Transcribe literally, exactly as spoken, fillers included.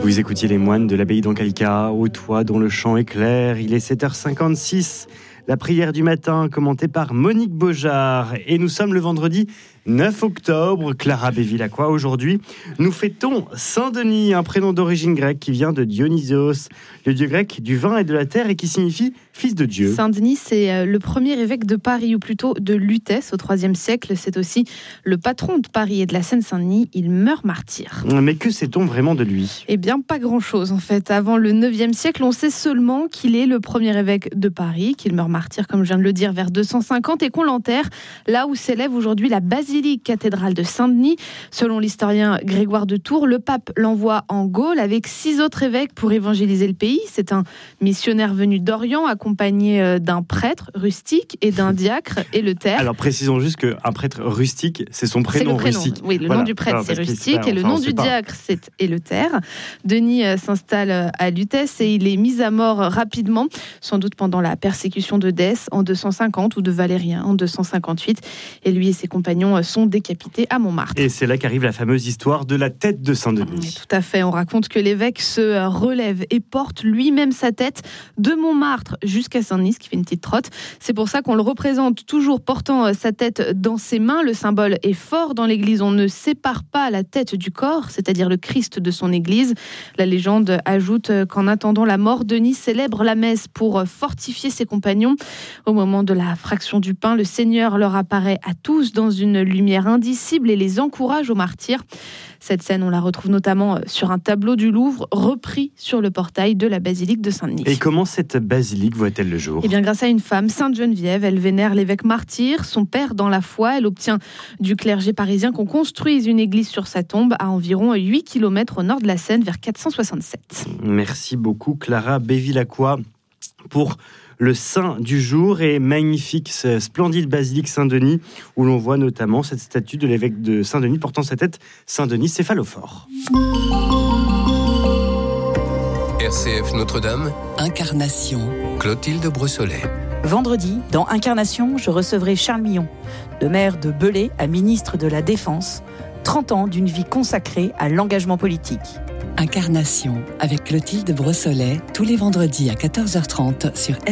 Vous écoutiez les moines de l'abbaye d'Ancalca, au toit dont le chant est clair. Il est sept heures cinquante-six. La prière du matin, commentée par Monique Beaujard. Et nous sommes le vendredi neuf octobre. Clara Bévilacqua, aujourd'hui, nous fêtons Saint-Denis, un prénom d'origine grecque qui vient de Dionysos, le dieu grec du vin et de la terre et qui signifie fils de Dieu. Saint-Denis, c'est le premier évêque de Paris, ou plutôt de Lutèce, au troisième siècle. C'est aussi le patron de Paris et de la Seine-Saint-Denis. Il meurt martyr. Mais que sait-on vraiment de lui ? Eh bien, pas grand-chose, en fait. Avant le neuvième siècle, on sait seulement qu'il est le premier évêque de Paris, qu'il meurt martyr, comme je viens de le dire, vers deux cent cinquante, et qu'on l'enterre là où s'élève aujourd'hui la basilique cathédrale de Saint-Denis. Selon l'historien Grégoire de Tours, le pape l'envoie en Gaule avec six autres évêques pour évangéliser le pays. C'est un missionnaire venu d'Orient, accompagné d'un prêtre rustique et d'un diacre, Éleuthère. Alors précisons juste qu'un prêtre rustique, c'est son prénom, c'est le prénom rustique. Oui, le voilà. nom du prêtre, Alors, c'est rustique, enfin, et le nom du pas. diacre, c'est Éleuthère. Denis euh, s'installe à Lutèce et il est mis à mort rapidement, sans doute pendant la persécution de Dèce en deux cent cinquante ou de Valérien en deux cent cinquante-huit. Et lui et ses compagnons sont décapités à Montmartre. Et c'est là qu'arrive la fameuse histoire de la tête de Saint-Denis. Tout à fait, on raconte que l'évêque se relève et porte lui-même sa tête de Montmartre jusqu'à Saint-Denis, ce qui fait une petite trotte. C'est pour ça qu'on le représente toujours portant sa tête dans ses mains. Le symbole est fort dans l'église. On ne sépare pas la tête du corps, c'est-à-dire le Christ de son église. La légende ajoute qu'en attendant la mort, Denis célèbre la messe pour fortifier ses compagnons. Au moment de la fraction du pain, le Seigneur leur apparaît à tous dans une lumière indicible et les encourage au martyr. Cette scène, on la retrouve notamment sur un tableau du Louvre, repris sur le portail de la basilique de Saint-Denis. Et comment cette basilique voit-elle le jour ? Eh bien, grâce à une femme, Sainte Geneviève, elle vénère l'évêque martyr, son père dans la foi. Elle obtient du clergé parisien qu'on construise une église sur sa tombe à environ huit kilomètres au nord de la Seine, vers quatre cent soixante-sept. Merci beaucoup, Clara Bévilacqua, pour le saint du jour et magnifique, splendide basilique Saint-Denis, où l'on voit notamment cette statue de l'évêque de Saint-Denis portant sa tête, Saint-Denis céphalophore. R C F Notre-Dame, Incarnation. Clotilde Brossolet. Vendredi, dans Incarnation, je recevrai Charles Millon, de maire de Belay à ministre de la Défense, trente ans d'une vie consacrée à l'engagement politique. Incarnation avec Clotilde Brossolet, tous les vendredis à quatorze heures trente sur